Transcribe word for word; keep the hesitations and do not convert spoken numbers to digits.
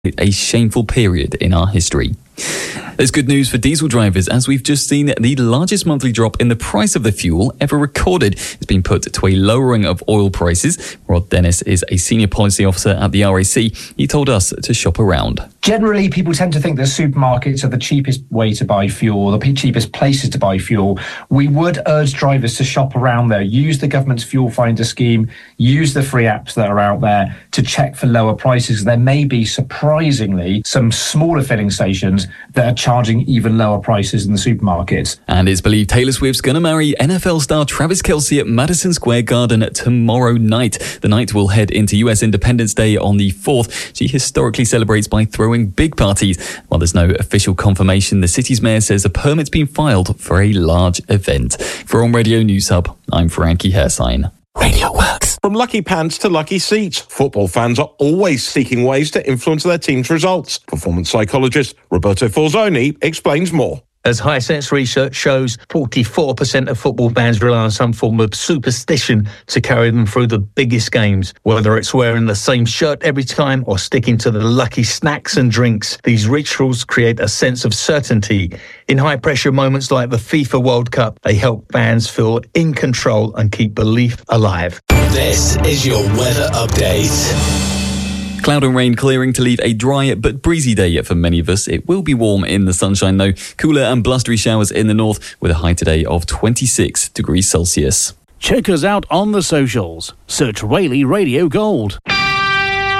a shameful period in our history. There's good news for diesel drivers, as we've just seen the largest monthly drop in the price of the fuel ever recorded. It's been put to a lowering of oil prices. Rod Dennis is a senior policy officer at the R A C. He told us to shop around. Generally, people tend to think that supermarkets are the cheapest way to buy fuel, the cheapest places to buy fuel. We would urge drivers to shop around there, use the government's fuel finder scheme, use the free apps that are out there to check for lower prices. There may be, surprisingly, some smaller filling stations that are charging even lower prices than the supermarkets. And it's believed Taylor Swift's going to marry N F L star Travis Kelce at Madison Square Garden tomorrow night. The night will head into U S Independence Day on the fourth. She historically celebrates by throwing big parties. While there's no official confirmation, the city's mayor says a permit's been filed for a large event. For On Radio News Hub, I'm Frankie Hersign. Radio Works. From lucky pants to lucky seats, football fans are always seeking ways to influence their team's results. Performance psychologist Roberto Falzoni explains more. As Hisense research shows, forty-four percent of football fans rely on some form of superstition to carry them through the biggest games. Whether it's wearing the same shirt every time or sticking to the lucky snacks and drinks, these rituals create a sense of certainty. In high-pressure moments like the FIFA World Cup, they help fans feel in control and keep belief alive. This is your weather update. Cloud and rain clearing to leave a dry but breezy day for many of us. It will be warm in the sunshine though. Cooler and blustery showers in the north with a high today of twenty-six degrees Celsius. Check us out on the socials. Search Rayleigh Radio Gold.